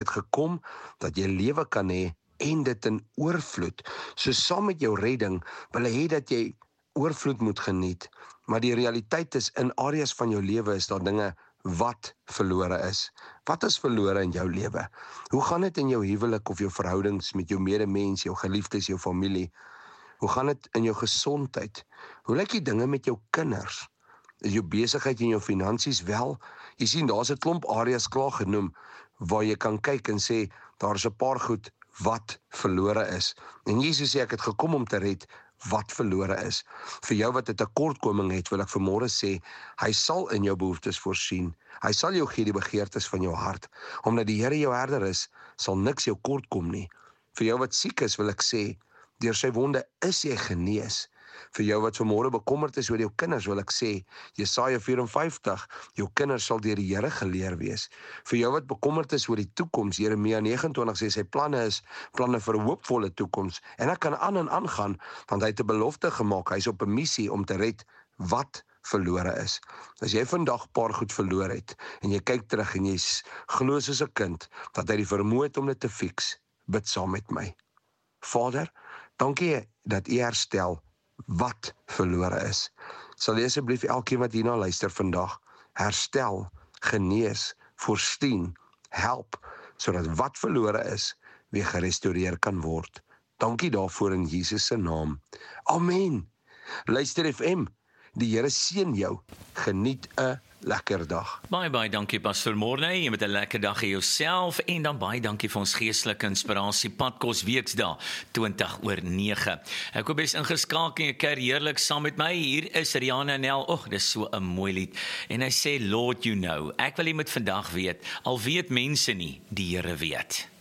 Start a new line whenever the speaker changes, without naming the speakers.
het gekom dat jy lewe kan hê en dit in oorvloed. So saam met jou redding wil hy hê dat jy oorvloed moet geniet, maar die realiteit is, in areas van jou lewe is daar dinge wat verlore is. Wat is verlore in jou lewe? Hoe gaan dit in jou huwelik of jou verhoudings met jou medemens, jou geliefdes, jou familie? Hoe gaan dit in jou gesondheid? Hoe lyk die dinge met jou kinders? Is jou besigheid en jou finansies wel? Jy sien, daar's 'n klomp areas klaar genoem waar jy kan kyk en sê, daar is 'n paar goed wat verlore is. En Jesus sê, ek het gekom om te red wat verlore is. Vir jou wat 'n tekortkoming het, wil ek vanmôre sê, hy sal in jou behoeftes voorsien. Hy sal jou gee die begeertes van jou hart. Omdat die Here jou herder is, sal niks jou kort kom nie. Vir jou wat siek is, wil ek sê, deur sy wonde is jy genees. Vir jou wat vanmôre bekommerd is oor jou kinders, wil ek sê, Jesaja 54, jou kinders sal deur die Here geleer wees. Vir jou wat bekommerd is oor die toekoms, Jeremia 29 sê, sy planne is planne vir 'n hoopvolle toekoms. En ek kan aan en aangaan, want hy het 'n belofte gemaak, hy is op 'n missie om te red wat verlore is. As jy vandag 'n paar goed verloor het, en jy kyk terug en jy glo soos 'n kind, dat hy die vermoë het om dit te fix, bid saam met my. Vader, dankie dat U herstel wat verlore is. Sal jy asseblief elkeen wat hierna luister vandag herstel, genees, voorsien, help, sodat wat verlore is weer gerestoreer kan word. Dankie daarvoor in Jesus se naam. Amen. Luister FM, die Here seën jou. Geniet 'n lekker dag.
Baie dankie Pastor Morney, jy met 'n lekker dag in jouself en dan baie dankie vir ons geestelike inspirasie Padkos Weksdae 20:9. Ek hoop jy's ingeskakel en jy kuier heerlik saam met my. Hier is Rihanna Nel. Dis so 'n mooi lied. En hy sê Lord you know. Ek wil jy moet vandag weet, al weet mense nie, die Here weet.